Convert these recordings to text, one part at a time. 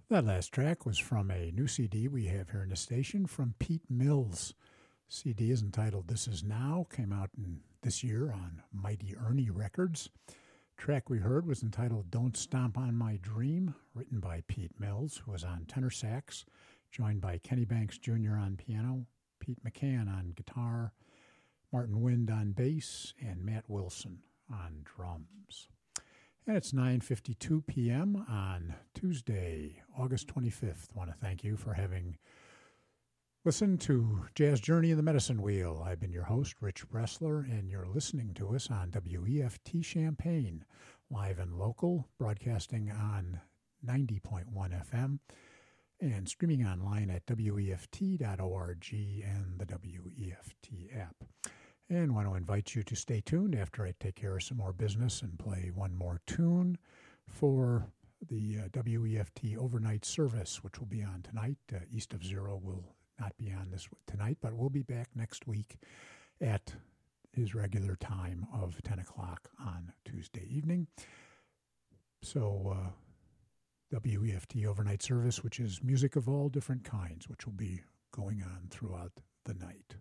That last track was from a new CD we have here in the station from Pete Mills. CD is entitled This Is Now, came out this year on Mighty Ernie Records. Track we heard was entitled Don't Stomp on My Dream, written by Pete Mills, who was on tenor sax, joined by Kenny Banks Jr. on piano, Pete McCann on guitar, Martin Wind on bass, and Matt Wilson on drums. And it's 9:52 p.m. on Tuesday, August 25th. I want to thank you for having listened to Jazz Journey in the Medicine Wheel. I've been your host, Rich Bressler, and you're listening to us on WEFT Champaign, live and local, broadcasting on 90.1 FM and streaming online at WEFT.org and the WEFT app. And want to invite you to stay tuned after I take care of some more business and play one more tune for the WEFT overnight service, which will be on tonight. East of Zero will not be on this tonight, but we'll be back next week at his regular time of 10 o'clock on Tuesday evening. So WEFT overnight service, which is music of all different kinds, which will be going on throughout the night.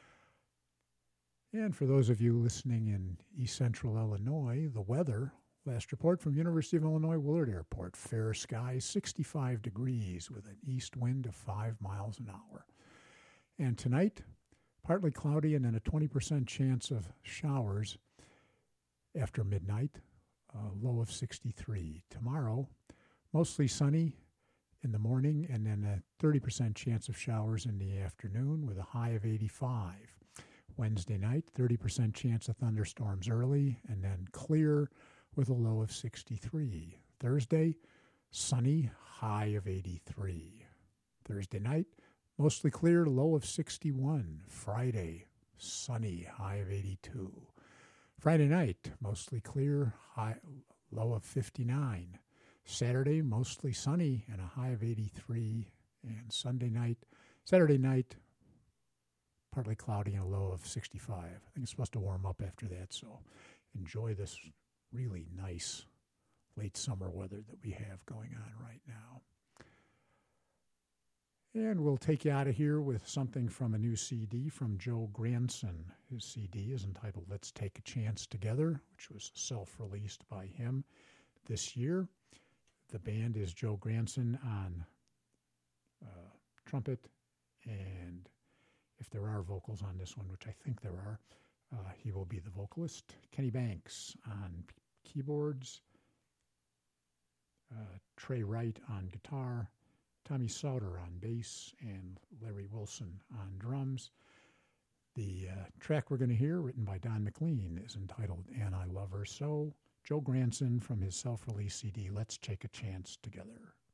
And for those of you listening in East Central Illinois, the weather, last report from University of Illinois Willard Airport, fair skies, 65 degrees with an east wind of 5 miles an hour. And tonight, partly cloudy and then a 20% chance of showers after midnight, low of 63. Tomorrow, mostly sunny in the morning and then a 30% chance of showers in the afternoon with a high of 85. Wednesday night, 30% chance of thunderstorms early, and then clear with a low of 63. Thursday, sunny, high of 83. Thursday night, mostly clear, low of 61. Friday, sunny, high of 82. Friday night, mostly clear, low of 59. Saturday, mostly sunny and a high of 83. And Saturday night, partly cloudy and a low of 65. I think it's supposed to warm up after that, so enjoy this really nice late summer weather that we have going on right now. And we'll take you out of here with something from a new CD from Joe Granson. His CD is entitled Let's Take a Chance Together, which was self-released by him this year. The band is Joe Granson on trumpet, and if there are vocals on this one, which I think there are, he will be the vocalist. Kenny Banks on keyboards, Trey Wright on guitar, Tommy Sauter on bass, and Larry Wilson on drums. The track we're going to hear, written by Don McLean, is entitled And I Love Her So. Joe Granson from his self-release CD, Let's Take a Chance Together.